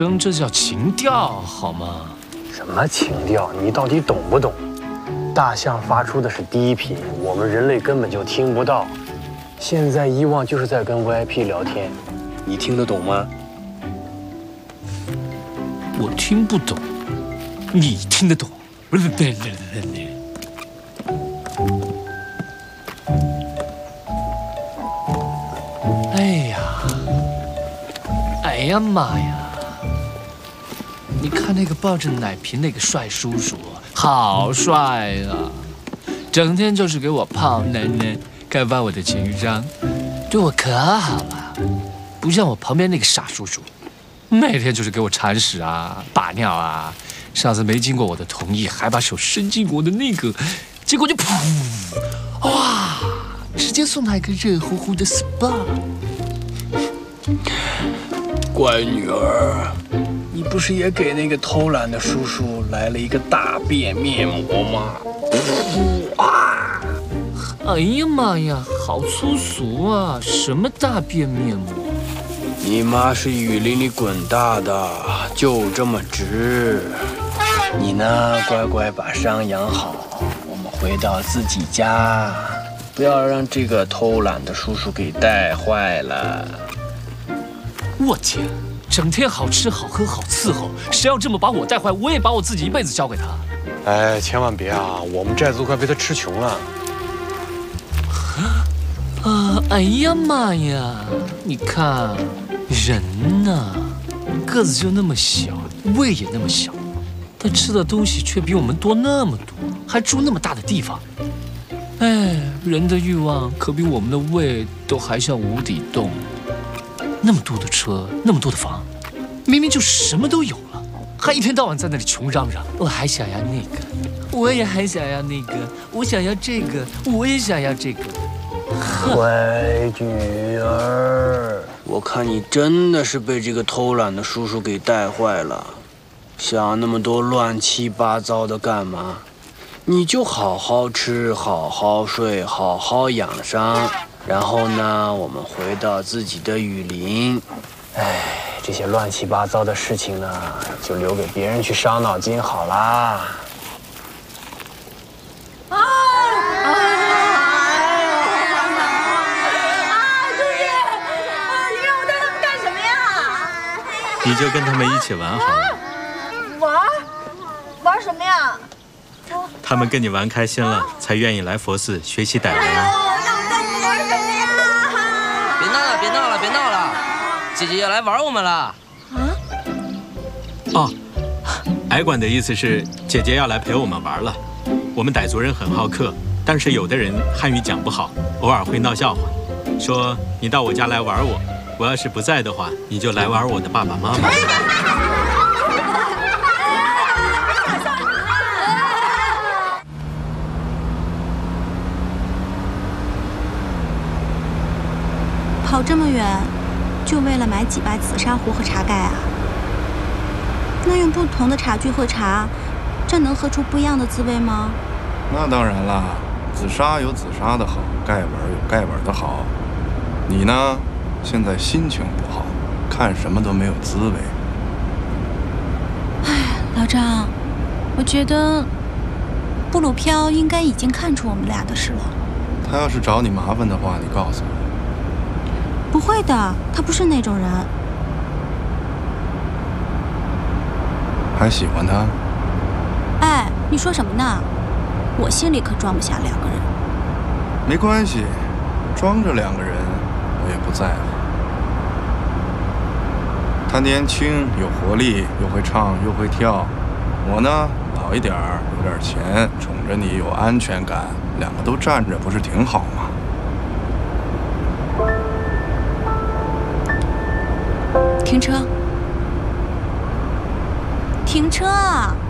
生，这叫情调，好吗？ 什么情调？你到底懂不懂？大象发出的是低频，我们人类根本就听不到。现在伊旺就是在跟 VIP 聊天，你听得懂吗？ 我听不懂，你听得懂？哎呀，哎呀妈呀！你看那个抱着奶瓶那个帅叔叔，好帅啊！整天就是给我泡奶奶，开发我的情商，对我可好了，不像我旁边那个傻叔叔，每天就是给我铲屎啊、把尿啊。上次没经过我的同意，还把手伸进我的那个，结果就噗，哇，直接送他一个热乎乎的 SPA。 乖女儿，你不是也给那个偷懒的叔叔来了一个大便面膜吗？哇！ 哎呀妈呀，好粗俗啊！什么大便面膜？ 你妈是雨林里滚大的，就这么直。你呢，乖乖把伤养好，我们回到自己家，不要让这个偷懒的叔叔给带坏了。 我天，整天好吃好喝好伺候，谁要这么把我带坏，我也把我自己一辈子交给他。 哎，千万别啊，我们债族快被他吃穷了。 哎呀妈呀！你看，人呐，个子就那么小，胃也那么小，但吃的东西却比我们多那么多，还住那么大的地方。哎，人的欲望可比我们的胃都还像无底洞。那么多的车，那么多的房，明明就什么都有了，还一天到晚在那里穷嚷嚷。我还想要那个，我也还想要那个，我想要这个，我也想要这个。 乖女儿，我看你真的是被这个偷懒的叔叔给带坏了。想那么多乱七八糟的干嘛？你就好好吃，好好睡，好好养伤。然后呢，我们回到自己的雨林。哎，这些乱七八糟的事情呢，就留给别人去伤脑筋好啦。 你就跟他们一起玩好了。 玩什么呀？ 他们跟你玩开心了，才愿意来佛寺学习傣文。 让我带你们玩什么呀？ 别闹了，姐姐要来玩我们了。 哦，矮管的意思是姐姐要来陪我们玩了。我们傣族人很好客，但是有的人汉语讲不好，偶尔会闹笑话，说你到我家来玩我要是不在的话，你就来玩我的爸爸妈妈。 跑这么远，就为了买几把紫砂壶和茶盖啊？那用不同的茶具喝茶，这能喝出不一样的滋味吗？ 那当然啦，紫砂有紫砂的好，盖碗有盖碗的好。你呢，现在心情不好，看什么都没有滋味。 哎，老张，我觉得布鲁飘应该已经看出我们俩的事了。 他要是找你麻烦的话，你告诉我。 不会的，他不是那种人。 还喜欢他？ 哎，你说什么呢？我心里可装不下两个人。 没关系，装着两个人，我也不在乎。他年轻有活力，又会唱又会跳。我呢，老一点儿，有点钱，宠着你有安全感，两个都站着，不是挺好吗？ 停车！停车啊！